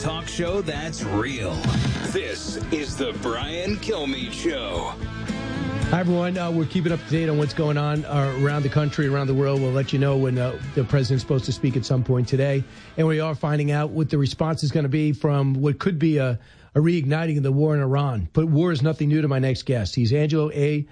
talk show that's real. This is the Brian Kilmeade Show. Hi, everyone. We're keeping up to date on what's going on around the country, around the world. We'll let you know when the president's supposed to speak at some point today. And we are finding out what the response is going to be from what could be a reigniting of the war in Iran. But war is nothing new to my next guest. He's Angelo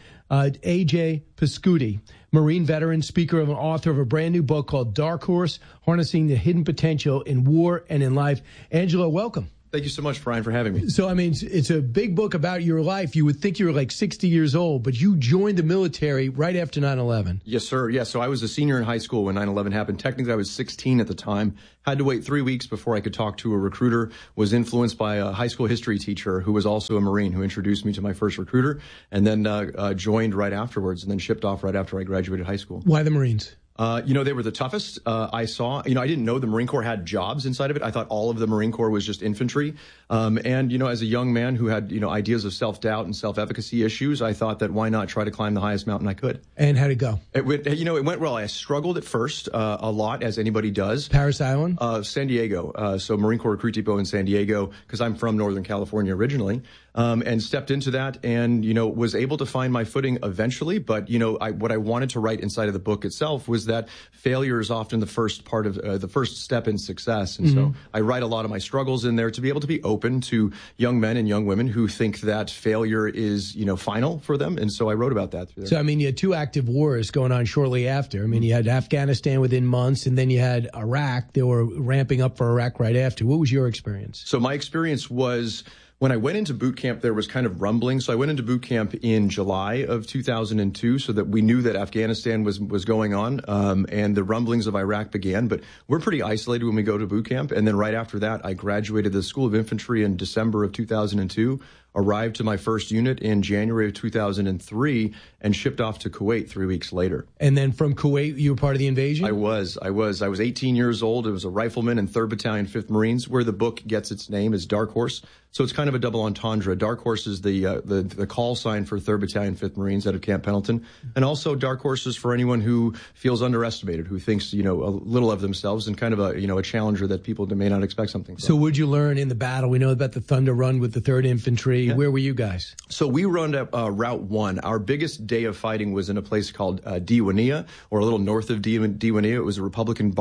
A.J. Pascuti, Marine veteran, speaker and author of a brand new book called Dark Horse, Harnessing the Hidden Potential in War and in Life. Angelo, welcome. Thank you so much, Brian, for having me. So, I mean, it's a big book about your life. You would think you were like 60 years old, but you joined the military right after 9/11. Yes, sir. Yeah, so I was a senior in high school when 9/11 happened. Technically, I was 16 at the time. Had to wait 3 weeks before I could talk to a recruiter. Was influenced by a high school history teacher who was also a Marine who introduced me to my first recruiter, and then joined right afterwards and then shipped off right after I graduated high school. Why the Marines? They were the toughest I saw. I didn't know the Marine Corps had jobs inside of it. I thought all of the Marine Corps was just infantry. As a young man who had, ideas of self-doubt and self-efficacy issues, I thought that why not try to climb the highest mountain I could. And how'd it go? It went well. I struggled at first a lot, as anybody does. Paris Island? San Diego. So Marine Corps Recruit Depot in San Diego, because I'm from Northern California originally. And stepped into that and, was able to find my footing eventually. But, what I wanted to write inside of the book itself was that failure is often the first part of the first step in success. And so I write a lot of my struggles in there to be able to be open to young men and young women who think that failure is, final for them. And so I wrote about that through there. So, you had two active wars going on shortly after. You had Afghanistan within months, and then you had Iraq. They were ramping up for Iraq right after. What was your experience? So my experience was, when I went into boot camp, there was kind of rumbling. So I went into boot camp in July of 2002 so that we knew that Afghanistan was going on, and the rumblings of Iraq began. But we're pretty isolated when we go to boot camp. And then right after that, I graduated the School of Infantry in December of 2002, arrived to my first unit in January of 2003, and shipped off to Kuwait 3 weeks later. And then from Kuwait, you were part of the invasion? I was 18 years old. I was a rifleman in 3rd Battalion, 5th Marines, where the book gets its name is Dark Horse. So it's kind of a double entendre. Dark Horse is the call sign for 3rd Battalion, 5th Marines out of Camp Pendleton. And also Dark Horse is for anyone who feels underestimated, who thinks, a little of themselves, and kind of a challenger that people may not expect something from. So what'd you learn in the battle? We know about the Thunder Run with the 3rd Infantry. Yeah. Where were you guys? So we run Route 1. Our biggest day of fighting was in a place called Diwania, or a little north of Diwania. It was a Republican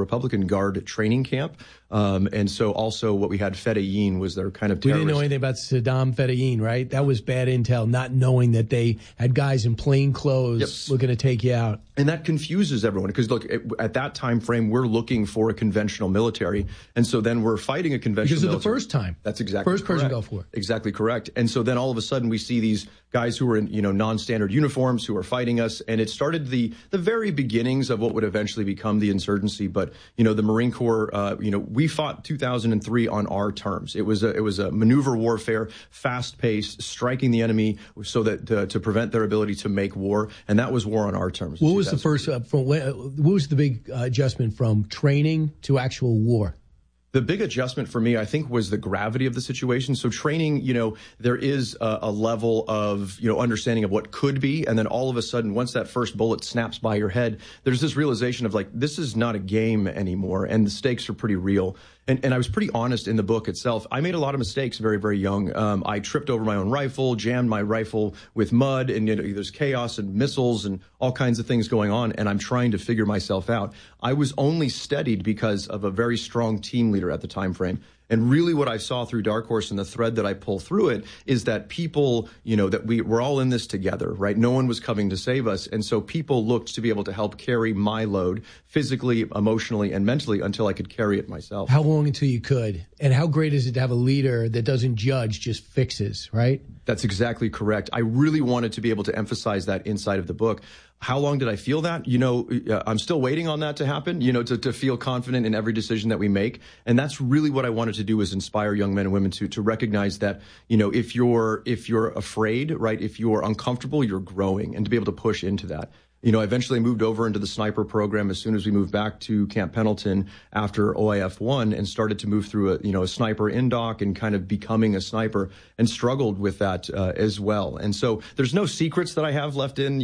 Guard training camp. And so also what we had, Fedayeen, was their kind of terrorist. We didn't know anything about Saddam Fedayeen, right? That was bad intel, not knowing that they had guys in plain clothes looking to take you out. And that confuses everyone because, look, at that time frame, we're looking for a conventional military. And so then we're fighting a conventional military. Because of the first time. That's exactly correct. First Persian Gulf War. Exactly correct. And so then all of a sudden we see these guys who are in, non-standard uniforms who are fighting us. And it started the very beginnings of what would eventually become the insurgency. But, the Marine Corps, we fought 2003 on our terms. It was a maneuver warfare, fast-paced, striking the enemy so that to prevent their ability to make war. And that was war on our terms. What was the first, what was the big adjustment from training to actual war? The big adjustment for me, I think, was the gravity of the situation. So training, there is a level of, understanding of what could be. And then all of a sudden, once that first bullet snaps by your head, there's this realization of this is not a game anymore. And the stakes are pretty real. And I was pretty honest in the book itself. I made a lot of mistakes very, very young. I tripped over my own rifle, jammed my rifle with mud, and there's chaos and missiles and all kinds of things going on, and I'm trying to figure myself out. I was only steadied because of a very strong team leader at the time frame. And really what I saw through Dark Horse and the thread that I pull through it is that people, that we're all in this together, right? No one was coming to save us. And so people looked to be able to help carry my load physically, emotionally, and mentally until I could carry it myself. How long until you could? And how great is it to have a leader that doesn't judge, just fixes, right? That's exactly correct. I really wanted to be able to emphasize that inside of the book. How long did I feel that? I'm still waiting on that to happen, to feel confident in every decision that we make. And that's really what I wanted to do, is inspire young men and women to recognize that, if you're afraid, right, if you're uncomfortable, you're growing, and to be able to push into that. I eventually moved over into the sniper program as soon as we moved back to Camp Pendleton after OIF 1 and started to move through a sniper indoc and kind of becoming a sniper, and struggled with that as well. And so there's no secrets that I have left in,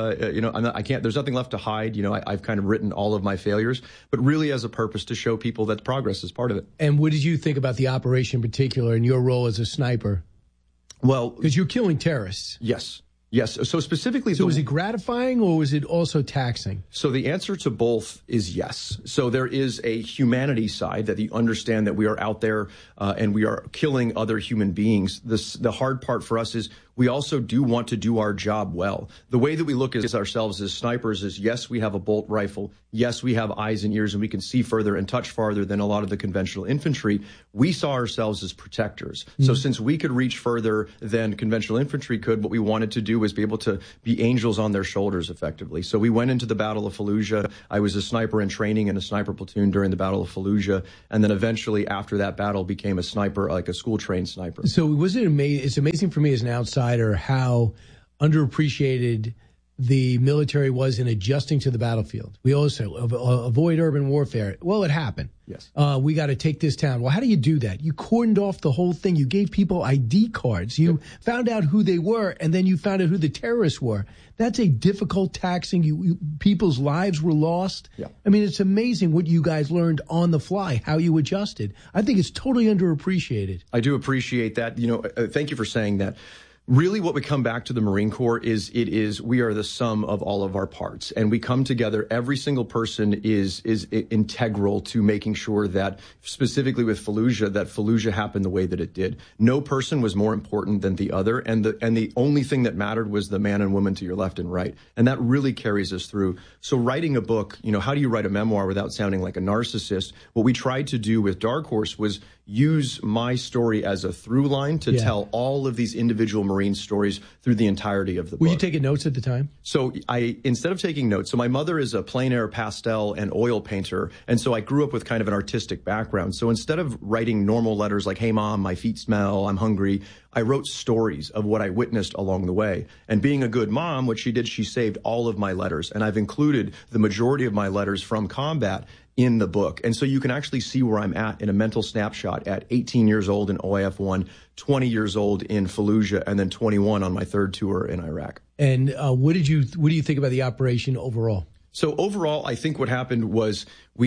there's nothing left to hide. I've kind of written all of my failures, but really as a purpose to show people that progress is part of it. And what did you think about the operation in particular and your role as a sniper? Well, because you're killing terrorists. Yes. So specifically, was it gratifying or was it also taxing? So the answer to both is yes. So there is a humanity side that you understand that we are out there and we are killing other human beings. The hard part for us is we also do want to do our job well. The way that we look at ourselves as snipers is, yes, we have a bolt rifle. Yes, we have eyes and ears and we can see further and touch farther than a lot of the conventional infantry. We saw ourselves as protectors. Mm-hmm. So since we could reach further than conventional infantry could, what we wanted to do was be able to be angels on their shoulders effectively. So we went into the Battle of Fallujah. I was a sniper in training in a sniper platoon during the Battle of Fallujah. And then eventually after that battle became a sniper, like a school-trained sniper. So was it amazing? It's amazing for me as an outsider how underappreciated the military was in adjusting to the battlefield. We also avoid urban warfare. Well, it happened. Yes. We got to take this town. Well, how do you do that? You cordoned off the whole thing. You gave people ID cards. You found out who they were, and then you found out who the terrorists were. That's a difficult, taxing. People's lives were lost. Yeah. I mean, it's amazing what you guys learned on the fly, how you adjusted. I think it's totally underappreciated. I do appreciate that. Thank you for saying that. Really what we come back to the Marine Corps is we are the sum of all of our parts, and we come together. Every single person is integral to making sure that, specifically with Fallujah, that Fallujah happened the way that it did. No person was more important than the other, and the only thing that mattered was the man and woman to your left and right. And that really carries us through. So writing a book, how do you write a memoir without sounding like a narcissist? What we tried to do with Dark Horse was use my story as a through line to tell all of these individual Marine stories through the entirety of the book. Were you taking notes at the time? So instead of taking notes, so my mother is a plein air pastel and oil painter, and so I grew up with kind of an artistic background. So instead of writing normal letters like, "Hey mom, my feet smell, I'm hungry," I wrote stories of what I witnessed along the way. And being a good mom, what she did, she saved all of my letters, and I've included the majority of my letters from combat in the book. And so you can actually see where I'm at in a mental snapshot at 18 years old in OIF 1, 20 years old in Fallujah, and then 21 on my third tour in Iraq. And what do you think about the operation overall? So overall, I think what happened was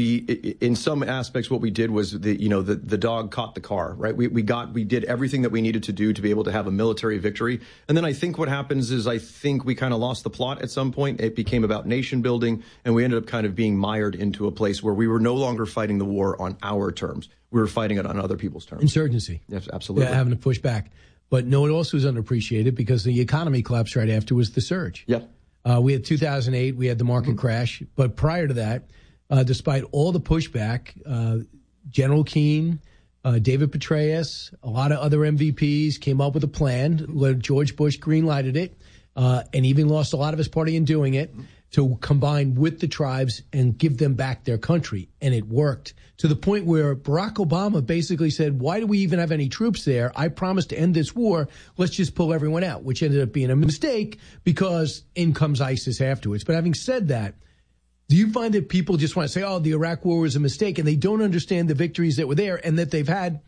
in some aspects, what we did was the dog caught the car, right? We did everything that we needed to do to be able to have a military victory. And then I think what happens is I think we kind of lost the plot at some point. It became about nation building, and we ended up kind of being mired into a place where we were no longer fighting the war on our terms. We were fighting it on other people's terms. Insurgency. Yes, absolutely. Yeah, having to push back. But no, it also was underappreciated because the economy collapsed right after was the surge. Yep. We had 2008, we had the market crash. But prior to that, despite all the pushback, General Keane, David Petraeus, a lot of other MVPs came up with a plan. George Bush greenlighted it and even lost a lot of his party in doing it to combine with the tribes and give them back their country. And it worked to the point where Barack Obama basically said, why do we even have any troops there? I promised to end this war. Let's just pull everyone out, which ended up being a mistake because in comes ISIS afterwards. But having said that, do you find that people just want to say, oh, the Iraq war was a mistake, and they don't understand the victories that were there and that they've had,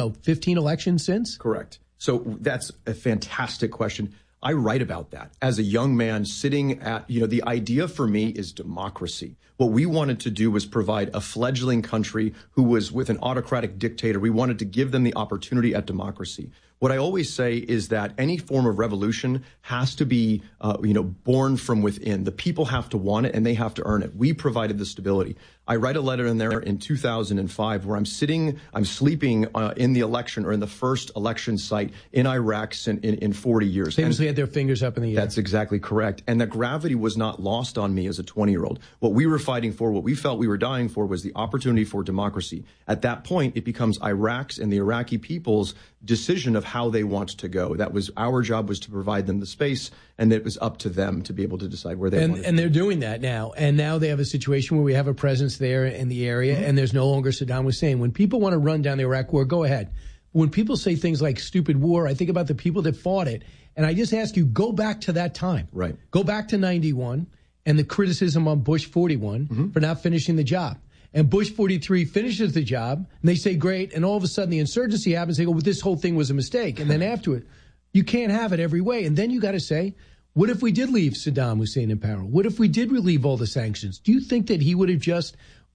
15 elections since? Correct. So that's a fantastic question. I write about that as a young man sitting at, the idea for me is democracy. What we wanted to do was provide a fledgling country who was with an autocratic dictator. We wanted to give them the opportunity at democracy. What I always say is that any form of revolution has to be, born from within. The people have to want it and they have to earn it. We provided the stability. I write a letter in there in 2005 where I'm sleeping in the election or in the first election site in Iraq in 40 years. Famously had their fingers up in the air. That's exactly correct. And the gravity was not lost on me as a 20-year-old. What we were fighting for, what we felt we were dying for was the opportunity for democracy. At that point, it becomes Iraq's and the Iraqi people's decision of how they want to go. That was our job, was to provide them the space, and it was up to them to be able to decide where they wanted to. And they're doing that now. And now they have a situation where we have a presence there in the area, and there's no longer Saddam Hussein. When people want to run down the Iraq war, go ahead. When people say things like stupid war, I think about the people that fought it. And I just ask you, go back to that time. Right. Go back to 91 and the criticism on Bush 41 for not finishing the job. And Bush 43 finishes the job, and they say, great, and all of a sudden the insurgency happens. They go, well, this whole thing was a mistake. And then after it, you can't have it every way. And then you got to say, what if we did leave Saddam Hussein in power? What if we did relieve all the sanctions? Do you think that he would have just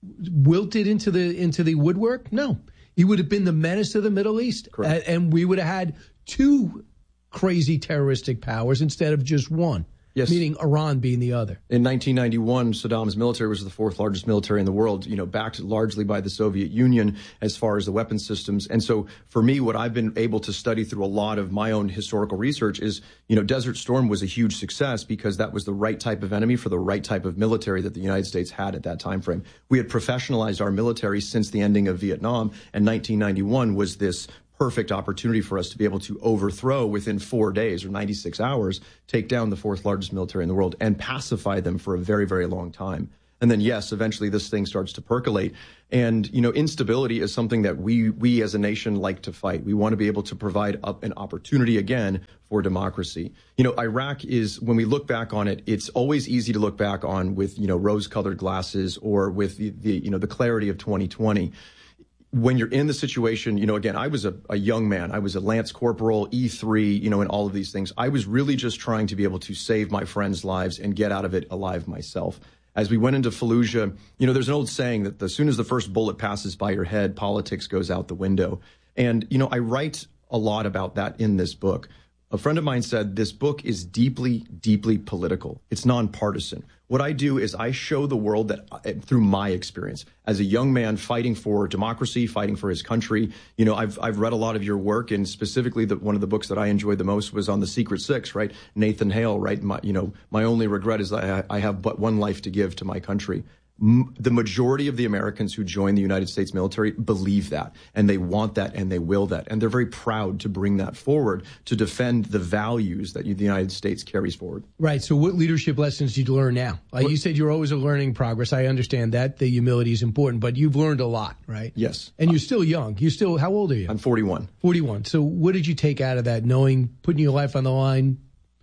wilted into the woodwork? No. He would have been the menace of the Middle East. And we would have had two crazy terroristic powers instead of just one. Yes. Meaning Iran being the other. In 1991, Saddam's military was the fourth largest military in the world, backed largely by the Soviet Union as far as the weapons systems. And so for me, what I've been able to study through a lot of my own historical research is, Desert Storm was a huge success because that was the right type of enemy for the right type of military that the United States had at that time frame. We had professionalized our military since the ending of Vietnam, and 1991 was this perfect opportunity for us to be able to overthrow within 4 days or 96 hours, take down the fourth largest military in the world and pacify them for a very, very long time. And then, yes, eventually this thing starts to percolate. And, instability is something that we as a nation like to fight. We want to be able to provide an opportunity again for democracy. Iraq is, when we look back on it, it's always easy to look back on with, rose-colored glasses or with the clarity of 2020. When you're in the situation, again, I was a young man. I was a Lance Corporal, E3, and all of these things. I was really just trying to be able to save my friends' lives and get out of it alive myself. As we went into Fallujah, there's an old saying that as soon as the first bullet passes by your head, politics goes out the window. And, I write a lot about that in this book. A friend of mine said, this book is deeply, deeply political. It's nonpartisan. What I do is I show the world that through my experience as a young man fighting for democracy, fighting for his country. I've read a lot of your work, and specifically one of the books that I enjoyed the most was on the Secret Six, right? Nathan Hale, right? My only regret is that I have but one life to give to my country. The majority of the Americans who join the United States military believe that, and they want that, and they will that, and they're very proud to bring that forward to defend the values that the United States carries forward. Right. So what leadership lessons did you learn now? You said you're always a learning progress. I understand that. The humility is important, but you've learned a lot, right? Yes. And you're still young. How old are you? I'm 41. 41. So what did you take out of that, putting your life on the line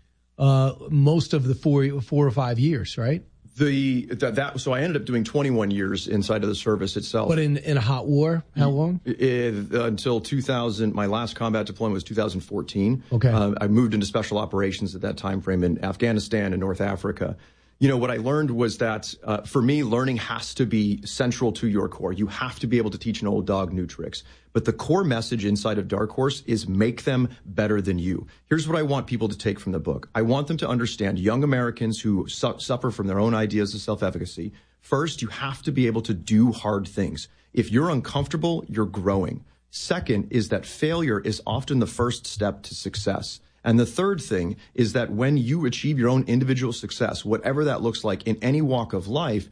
most of the 4 or 5 years, right? So I ended up doing 21 years inside of the service itself. But in a hot war, how long? Until 2000. My last combat deployment was 2014. Okay. I moved into special operations at that time frame in Afghanistan and North Africa. What I learned was that for me, learning has to be central to your core. You have to be able to teach an old dog new tricks. But the core message inside of Dark Horse is make them better than you. Here's what I want people to take from the book. I want them to understand, young Americans who suffer from their own ideas of self-efficacy. First, you have to be able to do hard things. If you're uncomfortable, you're growing. Second is that failure is often the first step to success. And the third thing is that when you achieve your own individual success, whatever that looks like in any walk of life,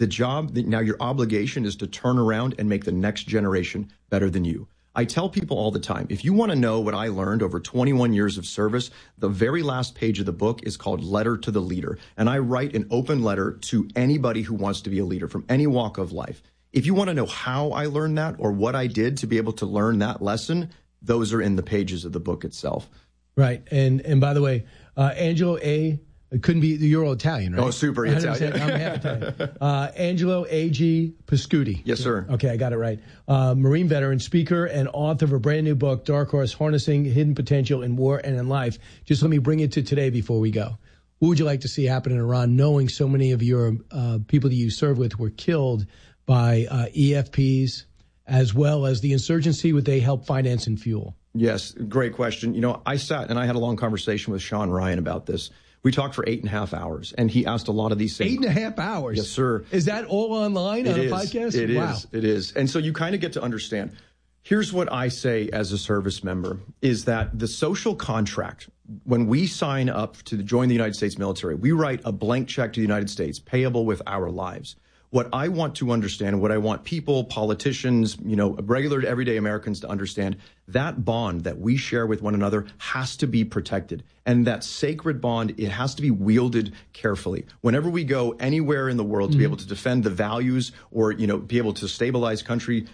now your obligation is to turn around and make the next generation better than you. I tell people all the time, if you want to know what I learned over 21 years of service, the very last page of the book is called Letter to the Leader. And I write an open letter to anybody who wants to be a leader from any walk of life. If you want to know how I learned that or what I did to be able to learn that lesson, those are in the pages of the book itself. Right. And by the way, Angelo A. It couldn't be, you're all Italian, right? Oh, super Italian. I'm half Italian. Angelo A.G. Pascuti. Yes, sir. Okay, I got it right. Marine veteran, speaker, and author of a brand new book, Dark Horse, Harnessing Hidden Potential in War and in Life. Just let me bring it to today before we go. What would you like to see happen in Iran, knowing so many of your people that you serve with were killed by EFPs, as well as the insurgency, would they help finance and fuel? Yes, great question. I sat and I had a long conversation with Sean Ryan about this. We talked for 8.5 hours, and he asked a lot of these things. 8.5 hours? Yes, sir. Is that all online on a podcast? It is. Wow. It is. And so you kind of get to understand. Here's what I say as a service member, is that the social contract, when we sign up to join the United States military, we write a blank check to the United States, payable with our lives. What I want to understand, what I want people, politicians, regular everyday Americans to understand, that bond that we share with one another has to be protected. And that sacred bond, it has to be wielded carefully. Whenever we go anywhere in the world to be able to defend the values or, be able to stabilize countries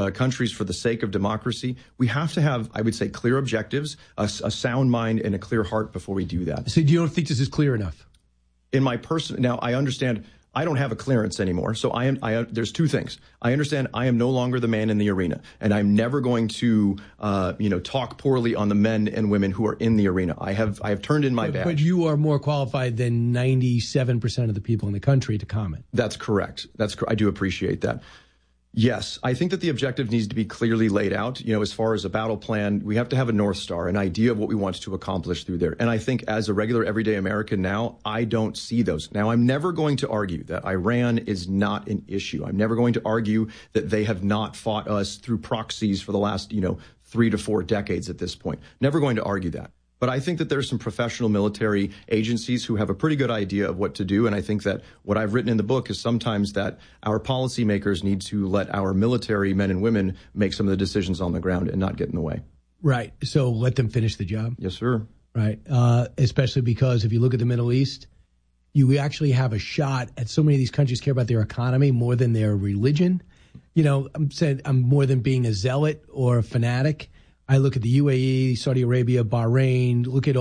for the sake of democracy, we have to have, I would say, clear objectives, a sound mind, and a clear heart before we do that. So you don't think this is clear enough? In my person, now I understand I don't have a clearance anymore. So there's two things. I understand I am no longer the man in the arena, and I'm never going to, talk poorly on the men and women who are in the arena. I have turned in my badge. But you are more qualified than 97% of the people in the country to comment. That's correct. I do appreciate that. Yes, I think that the objective needs to be clearly laid out. As far as a battle plan, we have to have a North Star, an idea of what we want to accomplish through there. And I think as a regular everyday American now, I don't see those. Now, I'm never going to argue that Iran is not an issue. I'm never going to argue that they have not fought us through proxies for the last, 3 to 4 decades at this point. Never going to argue that. But I think that there's some professional military agencies who have a pretty good idea of what to do. And I think that what I've written in the book is sometimes that our policymakers need to let our military men and women make some of the decisions on the ground and not get in the way. Right. So let them finish the job. Yes, sir. Right. Especially because if you look at the Middle East, you actually have a shot at so many of these countries care about their economy more than their religion. I'm more than being a zealot or a fanatic. I look at the UAE, Saudi Arabia, Bahrain, look at